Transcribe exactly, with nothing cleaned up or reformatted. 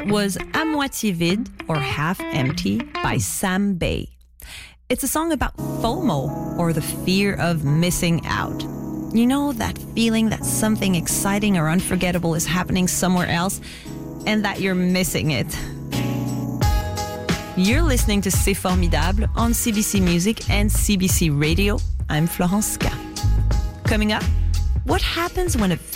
was À moitié vide, or Half Empty, by Sam Bay. It's a song about FOMO, or the fear of missing out. You know, that feeling that something exciting or unforgettable is happening somewhere else, and that you're missing it. You're listening to C'est Formidable on C B C Music and C B C Radio. I'm Florence Ska. Coming up, what happens when a